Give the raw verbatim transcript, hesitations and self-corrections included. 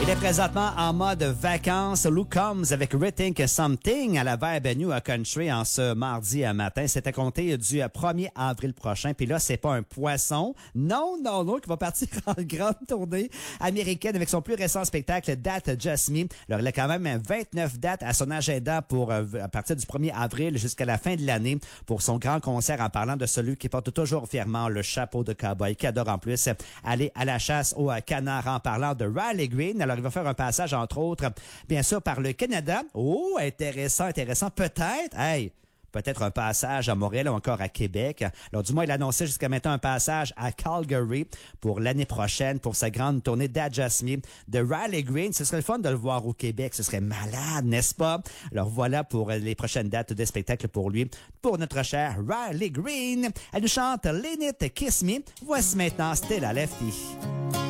Il est présentement en mode vacances. Luke Combs avec Rethink Something à la Vibe New Country en ce mardi matin. C'était compté du premier avril prochain. Puis là, c'est pas un poisson. Non, non, non, qui va partir en grande tournée américaine avec son plus récent spectacle That Just Me. Alors, il a quand même vingt-neuf dates à son agenda pour euh, à partir du premier avril jusqu'à la fin de l'année pour son grand concert en parlant de celui qui porte toujours fièrement le chapeau de cowboy, qui adore en plus aller à la chasse au canard en parlant de Riley Green. Alors, il va faire un passage, entre autres, bien sûr, par le Canada. Oh, intéressant, intéressant. Peut-être, hey, peut-être un passage à Montréal ou encore à Québec. Alors, du moins, il a annoncé jusqu'à maintenant un passage à Calgary pour l'année prochaine, pour sa grande tournée That Just Me de Riley Green. Ce serait le fun de le voir au Québec. Ce serait malade, n'est-ce pas? Alors, voilà pour les prochaines dates de spectacle pour lui, pour notre cher Riley Green. Elle nous chante Lean It, Kiss Me. Voici maintenant Stella Lefty.